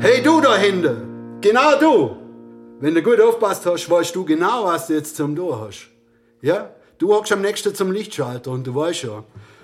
Hey du da hinten, genau du. Wenn du gut aufpasst hast, weißt du genau, was du jetzt zum Tun hast. Ja? Du hockst am nächsten zum Lichtschalter und du weißt ja,